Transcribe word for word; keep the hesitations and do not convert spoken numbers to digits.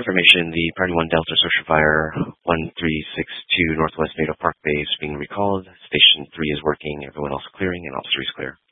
Information, the Priority one Delta Social Fire one three six two Northwest Nato Park Base being recalled. Station three is working. Everyone else clearing and Officer is clear.